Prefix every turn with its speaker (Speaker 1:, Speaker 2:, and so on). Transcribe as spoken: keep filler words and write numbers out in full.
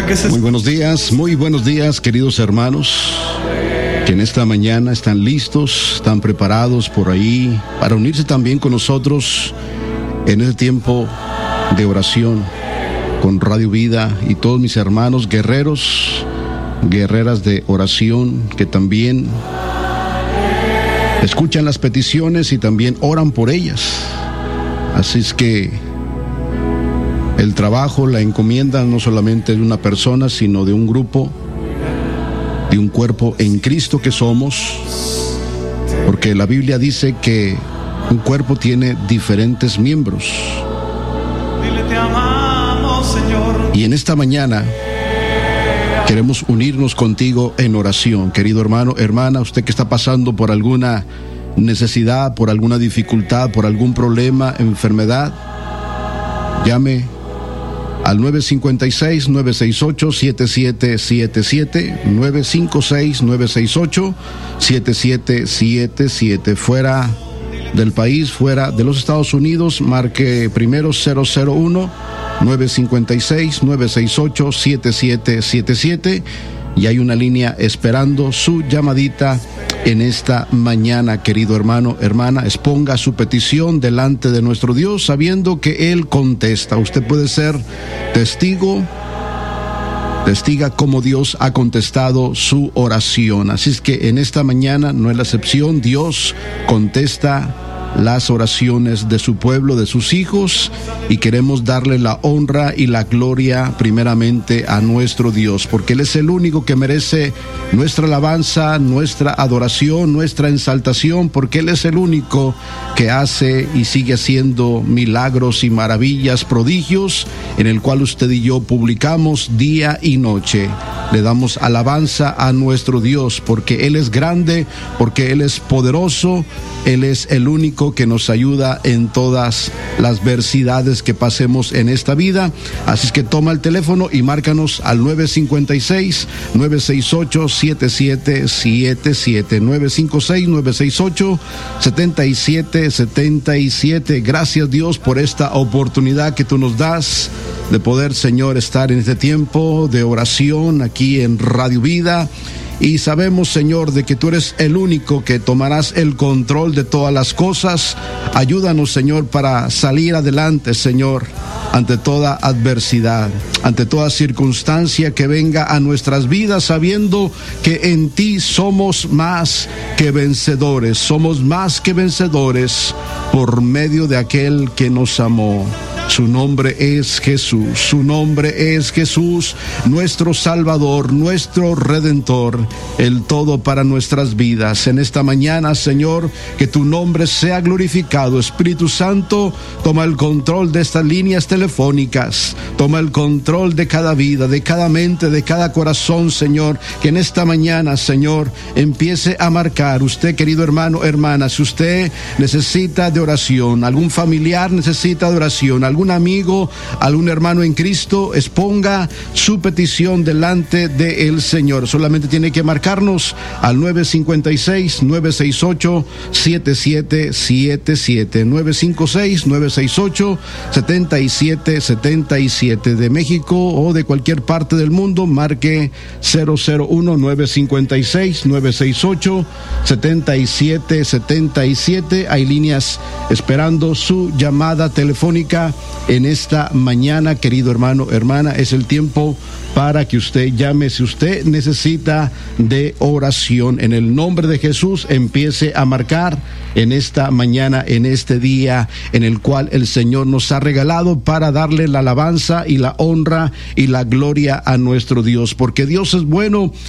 Speaker 1: para que se...
Speaker 2: Muy buenos días, muy buenos días, queridos hermanos, que en esta mañana están listos, están preparados por ahí para unirse también con nosotros en este tiempo de oración con Radio Vida y todos mis hermanos guerreros, guerreras de oración que también escuchan las peticiones y también oran por ellas. Así es que el trabajo, la encomienda no solamente de una persona, sino de un grupo, de un cuerpo en Cristo que somos, porque la Biblia dice que un cuerpo tiene diferentes miembros. Y en esta mañana queremos unirnos contigo en oración, querido hermano, hermana, usted que está pasando por alguna necesidad, por alguna dificultad, por algún problema, enfermedad, llame al nueve cinco seis, nueve seis ocho, siete siete siete siete, nueve cinco seis, nueve seis ocho, siete siete siete siete. Fuera del país, fuera de los Estados Unidos, marque primero cero cero uno, nueve cinco seis, nueve seis ocho, siete siete siete siete. Y hay una línea esperando su llamadita en esta mañana, querido hermano, hermana. Exponga su petición delante de nuestro Dios, sabiendo que Él contesta. Usted puede ser testigo, testiga cómo Dios ha contestado su oración. Así es que en esta mañana no es la excepción. Dios contesta las oraciones de su pueblo, de sus hijos, y queremos darle la honra y la gloria primeramente a nuestro Dios, porque Él es el único que merece nuestra alabanza, nuestra adoración, nuestra exaltación, porque Él es el único que hace y sigue haciendo milagros y maravillas, prodigios, en el cual usted y yo publicamos día y noche. Le damos alabanza a nuestro Dios, porque Él es grande, porque Él es poderoso, Él es el único que nos ayuda en todas las adversidades que pasemos en esta vida. Así es que toma el teléfono y márcanos al nueve cinco seis, nueve seis ocho, siete siete siete siete, nueve cinco seis, nueve seis ocho, siete siete siete siete. Gracias, Dios, por esta oportunidad que tú nos das de poder, Señor, estar en este tiempo de oración aquí en Radio Vida. Y sabemos, Señor, de que tú eres el único que tomarás el control de todas las cosas. Ayúdanos, Señor, para salir adelante, Señor, ante toda adversidad, ante toda circunstancia que venga a nuestras vidas, sabiendo que en ti somos más que vencedores, somos más que vencedores por medio de aquel que nos amó. Su nombre es Jesús, su nombre es Jesús, nuestro Salvador, nuestro Redentor, el todo para nuestras vidas. En esta mañana, Señor, que tu nombre sea glorificado. Espíritu Santo, toma el control de estas líneas telefónicas, toma el control de cada vida, de cada mente, de cada corazón, Señor, que en esta mañana, Señor, empiece a marcar. Usted, querido hermano, hermana, si usted necesita de oración, algún familiar necesita de oración, algún amigo, algún hermano en Cristo, exponga su petición delante del Señor. Solamente tiene que marcarnos al nueve cinco seis, nueve seis ocho, siete siete siete siete, nueve cinco seis, nueve seis ocho, siete siete siete siete. De México o de cualquier parte del mundo, marque cero cero uno, nueve cinco seis, nueve seis ocho, siete siete siete siete. Hay líneas esperando su llamada telefónica en esta mañana, querido hermano, hermana. Es el tiempo para que usted llame si usted necesita de oración. En el nombre de Jesús, empiece a marcar en esta mañana, en este día en el cual el Señor nos ha regalado para darle la alabanza y la honra y la gloria a nuestro Dios, porque Dios es bueno